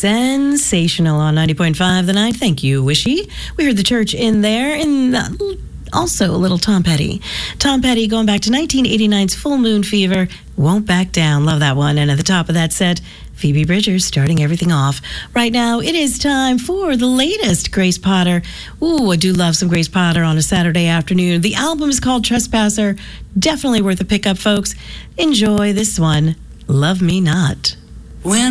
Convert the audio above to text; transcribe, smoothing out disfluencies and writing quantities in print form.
Sensational on 90.5 The Night. Thank you, Wishy. We heard the church in there, and also a little Tom Petty. Tom Petty going back to 1989's Full Moon Fever, Won't Back Down. Love that one. And at the top of that set, Phoebe Bridgers starting everything off. Right now, it is time for the latest Grace Potter. Ooh, I do love some Grace Potter on a Saturday afternoon. The album is called Trespasser. Definitely worth a pickup, folks. Enjoy this one, Love Me Not. When